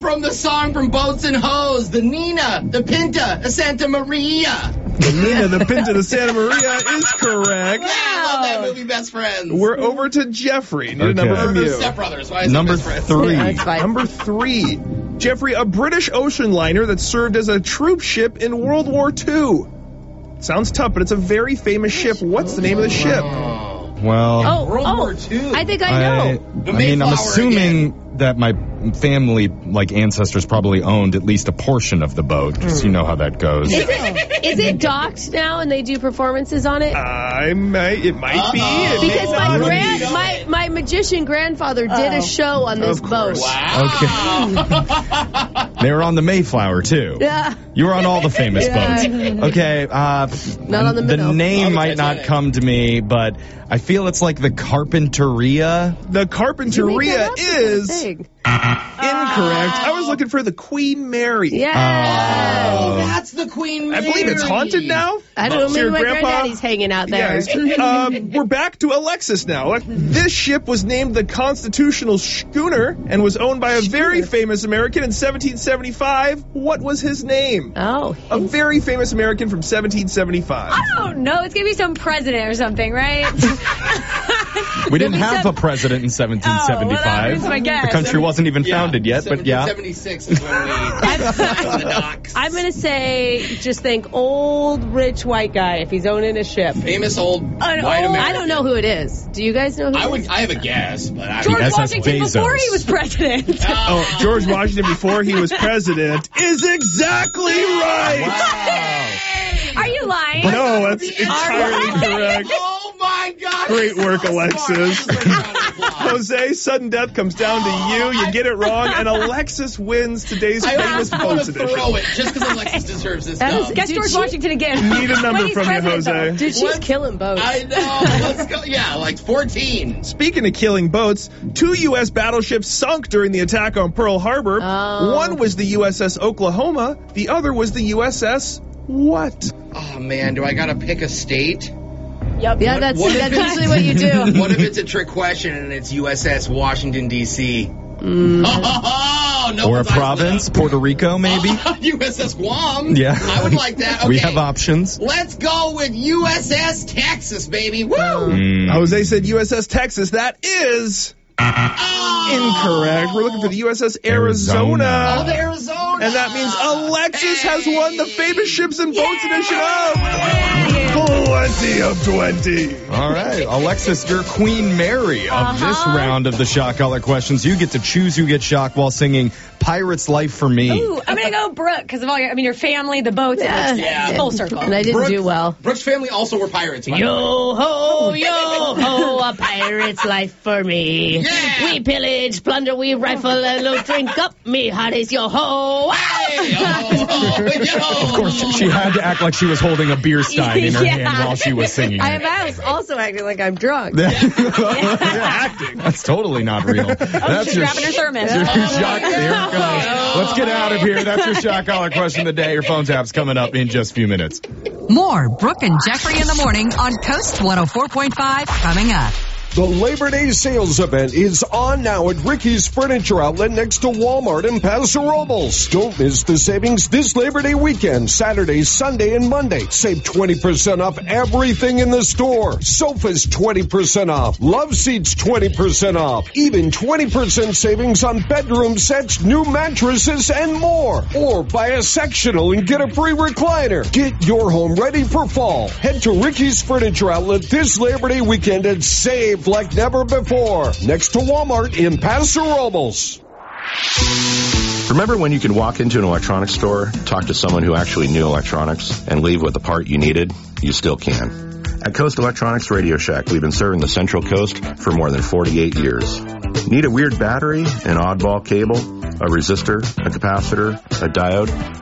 from the song from Boats and Hoes, the Nina, the Pinta, the Santa Maria. The Nina, the Pinta, the Santa Maria is correct. Yeah, I love that movie, Best Friends. We're over to Jeffrey. Need a number from you. Step Brothers. Why is Number it Best Friends? 3. That's fine. Number 3. Jeffrey, a British ocean liner that served as a troop ship in World War II. Sounds tough, but it's a very famous ship. What's the name of the ship? Well, World War II. I think I know. I mean, I'm assuming that my family, like ancestors, probably owned at least a portion of the boat, because you know how that goes. Is it docked now and they do performances on it? It might be. Because my magician grandfather did a show on this boat. Wow. Okay. They were on the Mayflower, too. Yeah. You were on all the famous boats. Okay. Not on the The Minnow. name might not come to me, but I feel it's like the Carpinteria. The Carpinteria is incorrect. I was looking for the Queen Mary. Yeah. Oh, that's the Queen Mary. I believe it's haunted now. I don't know. So Maybe your my grandpa- granddaddy's hanging out there. Yeah, we're back to Alexis now. This ship was named the Constitutional Schooner and was owned by a very famous American in 1775. What was his name? Oh. A very famous American from 1775. I don't know. It's going to be some president or something, right? We didn't have a president in 1775. was my guess. The country wasn't even founded yet, but yeah. 1776 is when we signed the docks. I'm going to say, just think old, rich, white guy if he's owning a ship. Famous old white American. I don't know who it is. Do you guys know who it is? I have a guess, but I George SS Washington Bezos. before he was president. Oh, George Washington before he was president is exactly right. Are you lying? No, that's entirely correct. Oh my God! Great work, Alexis. Jose, Jose, sudden death comes down to you. You get it wrong, and Alexis wins today's famous I want Boats to edition. throw it just because Alexis deserves this That is- stuff. Guess Did George she- Washington again. Need a number When he's from you, president, Jose. though. Dude, she's killing boats. I know. Let's go. Yeah, like 14. Speaking of killing boats, 2 U.S. battleships sunk during the attack on Pearl Harbor. Oh. One was the USS Oklahoma. The other was the USS what? Oh man, do I gotta pick a state? Yep. Yeah, that's What if usually what you do. What if it's a trick question and it's USS Washington D.C.? Oh, no Or a one's eyes province, lit Puerto Rico, maybe? up. USS Guam. Yeah. I would like that. Okay. We have options. Let's go with USS Texas, baby. Woo! Jose said USS Texas. That is incorrect. We're looking for the USS Arizona. Oh, the Arizona. And that means Alexis has won the famous ships and boats edition of 20 of 20. All right, Alexis, you're Queen Mary of this round of the Shock Collar questions. You get to choose who gets shocked while singing Pirate's Life for Me. Ooh, I'm going to go Brooke because of all your family, the boats, and Yeah. full circle. And I didn't do well. Brooks' family also were pirates. by the way. Yo ho, a pirate's life for me. Yeah. We pillage, plunder, we rifle, and loot, drink up me hearties, yo ho. Hey, yo. Of course, she had to act like she was holding a beer stein in her hand while she was singing. I was also acting like I'm drunk. Acting. That's totally not real. That's She's grabbing her thermos. Your shock. There it goes. Let's get out of here. That's your Shock Collar question of the day. Your phone tap's coming up in just a few minutes. More Brooke and Jeffrey in the morning on Coast 104.5 coming up. The Labor Day sales event is on now at Ricky's Furniture Outlet next to Walmart in Paso Robles. Don't miss the savings this Labor Day weekend, Saturday, Sunday, and Monday. Save 20% off everything in the store. Sofas 20% off. Love seats 20% off. Even 20% savings on bedroom sets, new mattresses, and more. Or buy a sectional and get a free recliner. Get your home ready for fall. Head to Ricky's Furniture Outlet this Labor Day weekend and save like never before. Next to Walmart in Paso Robles. Remember when you could walk into an electronics store, talk to someone who actually knew electronics, and leave with the part you needed? You still can. At Coast Electronics Radio Shack, we've been serving the Central Coast for more than 48 years. Need a weird battery, an oddball cable, a resistor, a capacitor, a diode?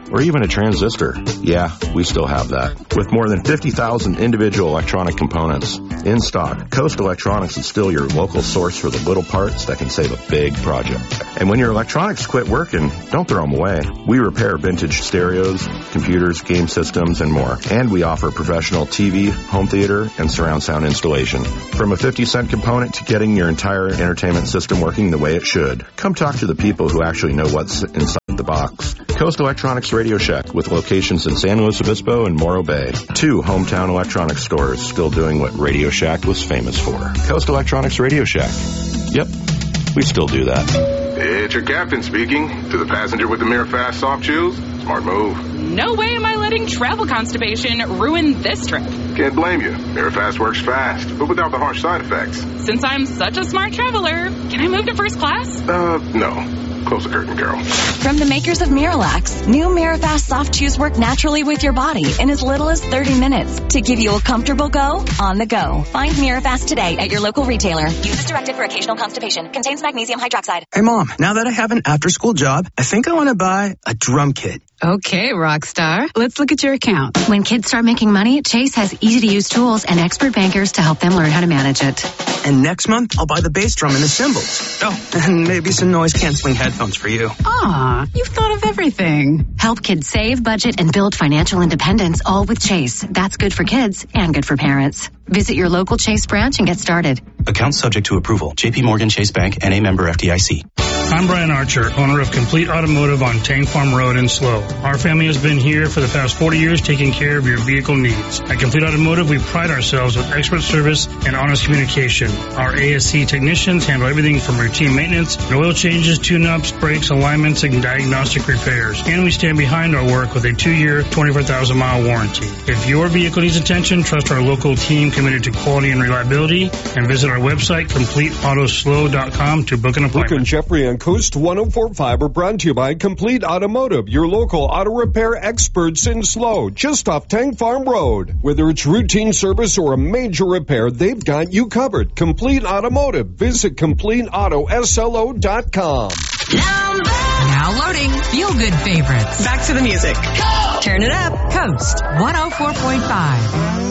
or even a transistor. Yeah, we still have that. With more than 50,000 individual electronic components in stock, Coast Electronics is still your local source for the little parts that can save a big project. And when your electronics quit working, don't throw them away. We repair vintage stereos, computers, game systems, and more. And we offer professional TV, home theater, and surround sound installation. From a 50-cent component to getting your entire entertainment system working the way it should. Come talk to the people who actually know what's inside the box. Coast Electronics Radio Shack with locations in San Luis Obispo and Morro Bay. 2 hometown electronics stores still doing what Radio Shack was famous for. Coast Electronics Radio Shack. Yep, we still do that. It's your captain speaking. To the passenger with the MiraFast soft chews, smart move. No way am I letting travel constipation ruin this trip. Can't blame you. MiraFast works fast, but without the harsh side effects. Since I'm such a smart traveler, can I move to first class? No. Close the curtain, Carol. From the makers of Miralax, new MiraFast soft chews work naturally with your body in as little as 30 minutes to give you a comfortable go on the go. Find MiraFast today at your local retailer. Use as directed for occasional constipation. Contains magnesium hydroxide. Hey, Mom, now that I have an after-school job, I think I want to buy a drum kit. Okay, Rockstar. Let's look at your account. When kids start making money, Chase has easy-to-use tools and expert bankers to help them learn how to manage it. And next month, I'll buy the bass drum and the cymbals. Oh, and maybe some noise-canceling headphones for you. Aw, you've thought of everything. Help kids save, budget, and build financial independence, all with Chase. That's good for kids and good for parents. Visit your local Chase branch and get started. Account subject to approval. J.P. Morgan Chase Bank, N.A. member FDIC. I'm Brian Archer, owner of Complete Automotive on Tank Farm Road in SLO. Our family has been here for the past 40 years taking care of your vehicle needs. At Complete Automotive, we pride ourselves with expert service and honest communication. Our ASC technicians handle everything from routine maintenance, oil changes, tune-ups, brakes, alignments, and diagnostic repairs. And we stand behind our work with a 2-year, 24,000-mile warranty. If your vehicle needs attention, trust our local team committed to quality and reliability, and visit our website, CompleteAutoSLO.com, to book an appointment. Brooke and Jeffrey on Coast 104.5 are brought to you by Complete Automotive, your local auto repair experts in SLO, just off Tank Farm Road. Whether it's routine service or a major repair, they've got you covered. Complete Automotive. Visit CompleteAutoSLO.com. Now loading Feel Good favorites. Back to the music. Turn it up. Coast 104.5.